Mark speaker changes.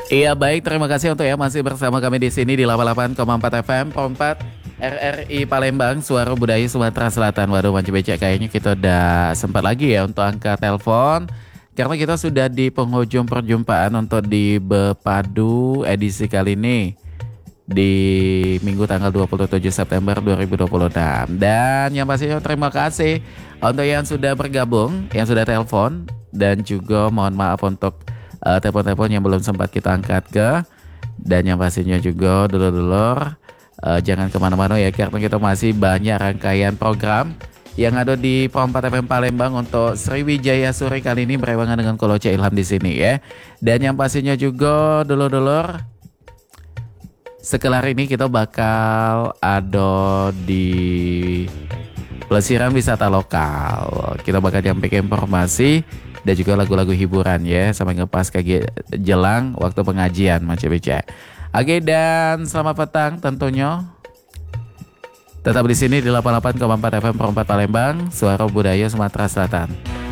Speaker 1: Iya baik, terima kasih untuk yang masih bersama kami di sini di 88,4 FM Pompat RRI Palembang, Suara Budaya Sumatera Selatan. Waduh, Manci Becek kayaknya kita udah sempat lagi ya untuk angkat telepon. Karena kita sudah di penghujung perjumpaan untuk di Bepadu edisi kali ini di Minggu tanggal 27 September 2026. Dan yang pastinya terima kasih untuk yang sudah bergabung, yang sudah telepon, dan juga mohon maaf untuk telepon-telepon yang belum sempat kita angkat ke. Dan yang pastinya juga dulur-dulur jangan kemana-mana ya, karena kita masih banyak rangkaian program yang ada di POM 4 FM Palembang untuk Sriwijaya Suri kali ini berewangan dengan Koloce Ilham di sini ya. Dan yang pastinya juga dulur-dulur, sekelar ini kita bakal ada di pelesiran wisata lokal. Kita bakal nyampaikan informasi dan juga lagu-lagu hiburan ya, sampai ngepas kayak jelang waktu pengajian Macam Beca. Oke, dan selamat petang tentunya. Tetap di sini di 88,4 FM Perempat Palembang, Suara Budaya Sumatera Selatan.